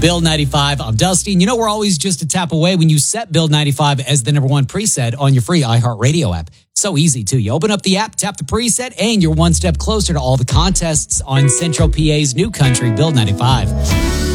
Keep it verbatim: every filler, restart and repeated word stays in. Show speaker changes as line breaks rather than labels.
Build ninety-five. I'm Dusty. And you know, we're always just a tap away when you set Build ninety-five as the number one preset on your free iHeartRadio app. So easy, too. You open up the app, tap the preset, and you're one step closer to all the contests on Central P A's new country, Build ninety-five.